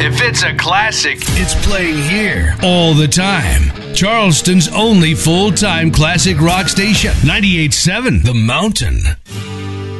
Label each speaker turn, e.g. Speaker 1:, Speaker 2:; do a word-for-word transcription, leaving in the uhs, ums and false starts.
Speaker 1: If it's a classic,
Speaker 2: it's playing here all the time. Charleston's only full-time classic rock station, ninety-eight point seven The Mountain.